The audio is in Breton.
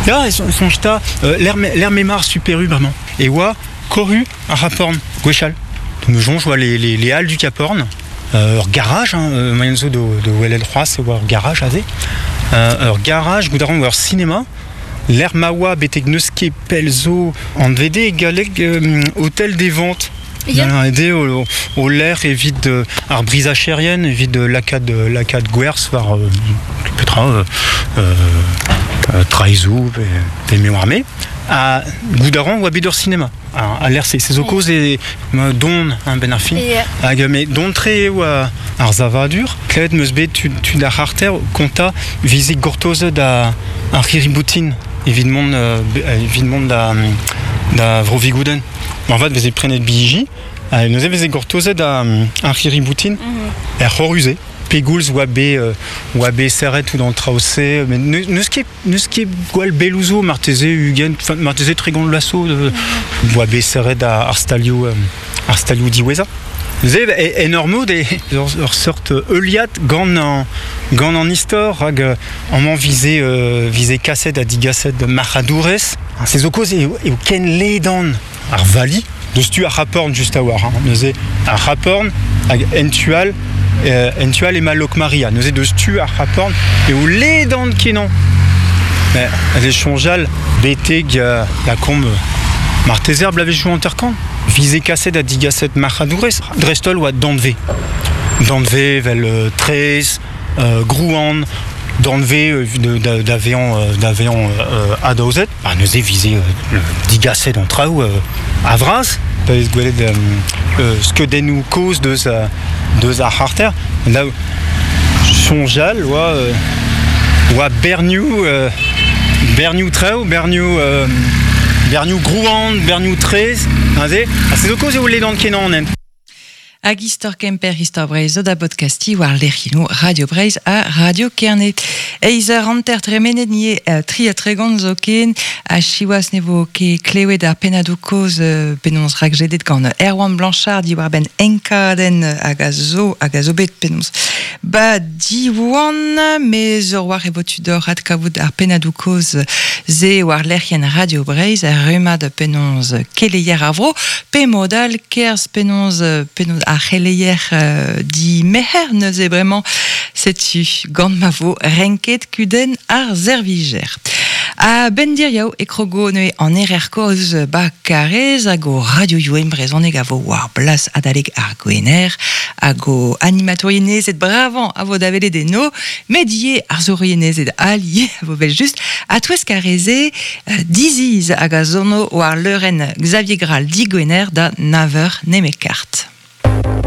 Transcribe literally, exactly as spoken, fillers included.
Là, son son chta, l'air mémar super u vraiment. Et wa, coru à Raporn, Gwechal. Donc, je vois les, les, les halles du Caporn. Euh, garage, hein, moyenzo de, de Welel trois, c'est leur garage, azé. Euh, leur garage, goudaron, leur cinéma. L'air mawa, betegneske, pelzo, en V D, galeg, euh, hôtel des ventes. Il y a aidé au, au l'air évite de ar brisa chérienne, évite de lacade lacade guers var euh, petra euh, euh, traizou des mémoires à Goudaran ou à Bidor Cinéma à, à l'air c'est ces ocos et don un benarfin à mais don très ou à Arzavadur Cled Musbe tu tu da harter compta visite gortose da un ririboutine évidemment évidemment da da Vroviguden. En fait, vous prenez le biji, nous avons gortosé d'un ririboutine, et horusé. Pégouls ou abbé ou abbé serret ou dans le traussé, mais ne ce qui ne ce qui gual belouzo martésé Hugen, martésé trigon de l'assaut ou abbé serret à Arstalio Arstalio d'Iweza. Vous avez énorme des leur sorte Euliat gant en gant en histoire rag en m'en visé visé cassette à digasset de Mahadoures. Ces ocos et au Ken Ledan Arvali de stu à Raporn juste à voir hein. Nous est à Raporn à Entual euh, Entual et Malok Maria nous est de stu à Raporn et au Ledan Kenon mais les chonjal béteg la combe Martézer l'avait joué en tercan visé cassette à digasset Mahadoures Drestol ou à Danve Danve vel treize Grouan d'enlever d'avion d'avion à Dozet bah nous est visé le digasset dans trau à Vras ce que des nous cause de sa de sa harter là Chonjal ou ou à Berniou Berniou trau Berniou Berniou Grouan Berniou treize c'est de cause où les dents qui n'en ont Hag istor kemper istor breiz da podcasti war lerchino Radio Breiz a Radio Kernet. Eizer anter tremenet nie uh, tri a tregon zo ken a chiwas nevo ke klewe da penado koz uh, penons ragjedet gant Erwan Blanchard di war ben enkaden hag a zo hag a zo bet penons. Ba di wan me zor war evotudor ad kavout ar penado koz ze war lerchen Radio Breiz a rumad penons keleier avro pe modal kers penons penons a releier euh, di meher neus e bremañ setu gant ma vo renket kuden ar zerviger. A ben dir yaou e krogo neue an erer koz ba karez a go radio yoem brezoneg a vo war blas adaleg ar goener a go animatorienez et bravan a vo davele de no medie ar zorienez et ali a vo bel just a touez kareze uh, diziz hag a zono war leuren Xavier Graal di goener da naver nemekart.